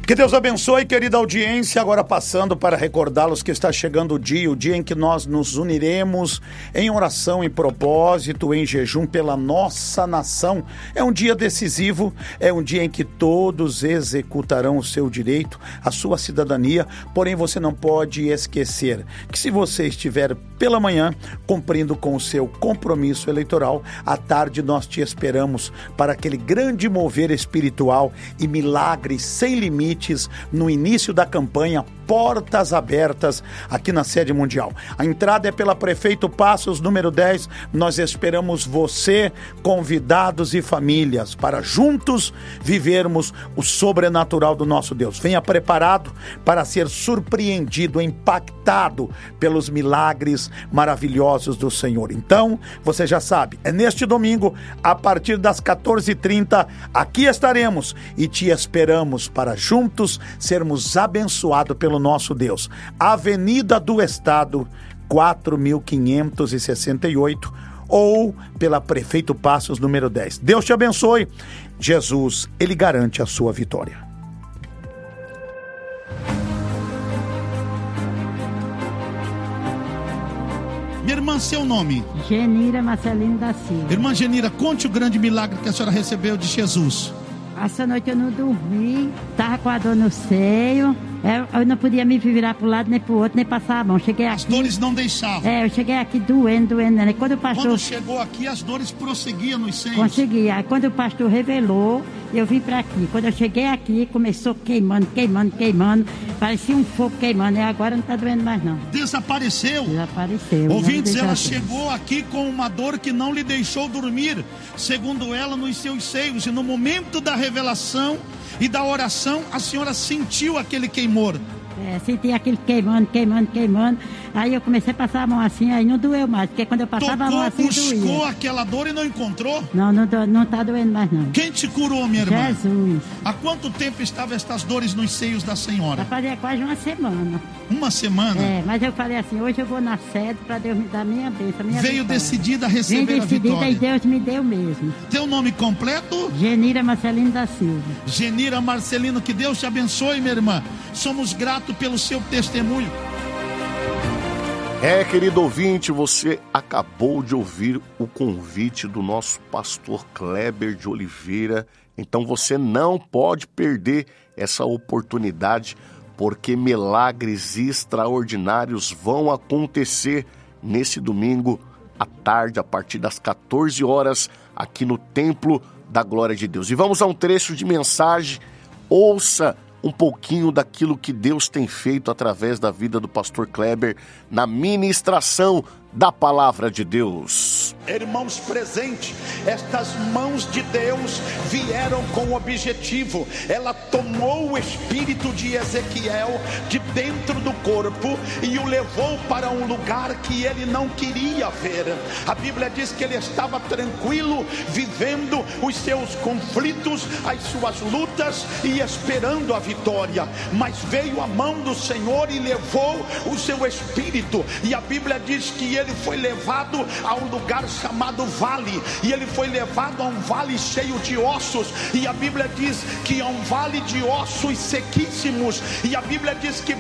Que Deus abençoe, querida audiência. Agora passando para recordá-los que está chegando o dia em que nós nos uniremos em oração, em propósito, em jejum pela nossa nação. É um dia decisivo, é um dia em que todos executarão o seu direito, a sua cidadania, porém você não pode esquecer que se você estiver pela manhã cumprindo com o seu compromisso eleitoral, à tarde nós te esperamos para aquele grande mover espiritual e milagres sem limites no início da campanha, portas abertas aqui na sede mundial. A entrada é pela Prefeito Passos, número 10. Nós esperamos você, convidados e famílias, para juntos vivermos o sobrenatural do nosso Deus. Venha preparado para ser surpreendido, impactado pelos milagres maravilhosos do Senhor. Então, você já sabe, é neste domingo, a partir das 14h30, aqui estaremos e te esperamos para juntos sermos abençoados pelo nosso Deus. Avenida do Estado, 4.568, ou pela Prefeito Passos, número 10. Deus te abençoe. Jesus, Ele garante a sua vitória. Minha irmã, seu nome? Genira Marcelino da Silva. Irmã Genira, conte o grande milagre que a senhora recebeu de Jesus. Essa noite eu não dormi, tava com a dor no seio, eu não podia me virar para um lado nem para o outro, nem passar a mão. Cheguei aqui, as dores não deixavam. Eu cheguei aqui doendo. Quando chegou aqui, as dores prosseguiam nos seios. Consegui. Aí quando o pastor revelou, eu vim para aqui. Quando eu cheguei aqui, começou queimando. Parecia um fogo queimando. E agora não está doendo mais não. Desapareceu. Ouvintes, ela chegou aqui com uma dor que não lhe deixou dormir, segundo ela, nos seus seios. E no momento da revelação e da oração, a senhora sentiu aquele queimor. Senti aquele queimando. Aí eu comecei a passar a mão assim, aí não doeu mais, porque quando eu passava a mão assim, buscou doía. aquela dor e não encontrou? Não tá doendo mais não. Quem te curou, minha irmã? Jesus. Há quanto tempo estavam estas dores nos seios da senhora? Fazia quase uma semana. Uma semana? Mas eu falei assim, hoje eu vou na sede para Deus me dar minha bênção, minha Veio vitória. Decidida a receber a vitória. E Deus me deu mesmo. Teu nome completo? Genira Marcelino da Silva. Genira Marcelino, que Deus te abençoe, minha irmã. Somos gratos pelo seu testemunho. Querido ouvinte, você acabou de ouvir o convite do nosso pastor Kleber de Oliveira. Então você não pode perder essa oportunidade, porque milagres extraordinários vão acontecer nesse domingo à tarde, a partir das 14 horas, aqui no Templo da Glória de Deus. E vamos a um trecho de mensagem. Ouça um pouquinho daquilo que Deus tem feito através da vida do pastor Kleber na ministração da palavra de Deus. Irmãos presentes, estas mãos de Deus vieram com o objetivo. Ela tomou o espírito de Ezequiel de dentro do corpo e o levou para um lugar que ele não queria ver. A Bíblia diz que ele estava tranquilo, vivendo os seus conflitos, as suas lutas e esperando a vitória. Mas veio a mão do Senhor e levou o seu espírito. E a Bíblia diz que ele foi levado a um lugar chamado vale, e ele foi levado a um vale cheio de ossos, e a Bíblia diz que é um vale de ossos sequíssimos, e a Bíblia diz que